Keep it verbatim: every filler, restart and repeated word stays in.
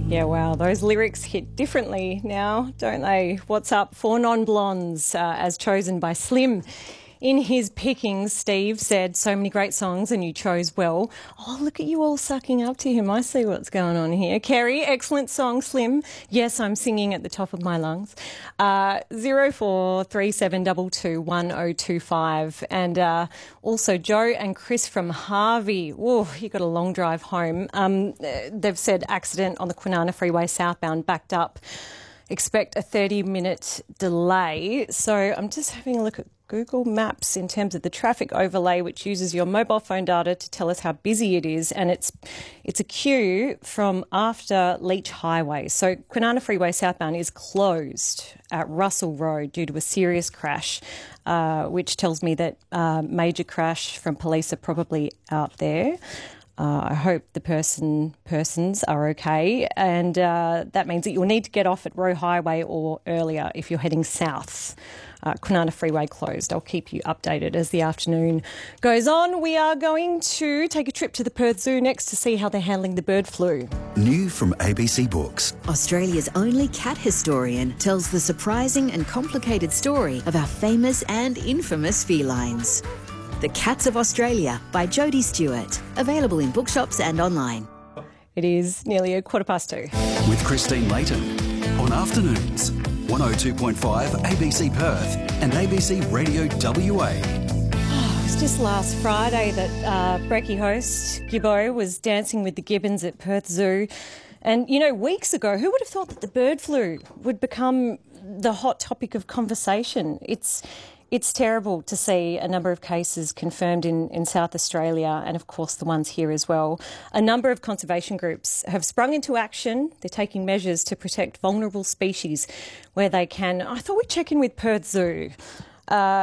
Yeah, wow, those lyrics hit differently now, don't they? What's up? Four non-blondes, uh, as chosen by Slim. In his pickings, Steve said, so many great songs and you chose well. Oh, look at you all sucking up to him. I see what's going on here. Kerry, excellent song, Slim. Yes, I'm singing at the top of my lungs. Uh, zero four three seven two two one zero two five. And uh, also Joe and Chris from Harvey. Whoa, you got a long drive home. Um, they've said accident on the Kwinana Freeway southbound, backed up. Expect a thirty minute delay. So I'm just having a look at Google Maps in terms of the traffic overlay, which uses your mobile phone data to tell us how busy it is. And it's it's a queue from after Leach Highway. So Kwinana Freeway southbound is closed at Russell Road due to a serious crash, uh, which tells me that uh, major crash from police are probably out there. Uh, I hope the person persons are okay, and uh, that means that you'll need to get off at Roe Highway or earlier if you're heading south. Uh, Kwinana Freeway closed. I'll keep you updated as the afternoon goes on. We are going to take a trip to the Perth Zoo next to see how they're handling the bird flu. New from A B C Books. Australia's only cat historian tells the surprising and complicated story of our famous and infamous felines. The Cats of Australia by Jodie Stewart. Available in bookshops and online. It is nearly a quarter past two. With Christine Layton on Afternoons. one oh two point five A B C Perth and A B C Radio W A. Oh, it was just last Friday that uh, Brekkie host Gibbo was dancing with the gibbons at Perth Zoo. And, you know, weeks ago, who would have thought that the bird flu would become the hot topic of conversation? It's... It's terrible to see a number of cases confirmed in, in South Australia and, of course, the ones here as well. A number of conservation groups have sprung into action. They're taking measures to protect vulnerable species where they can. I thought we'd check in with Perth Zoo. Uh,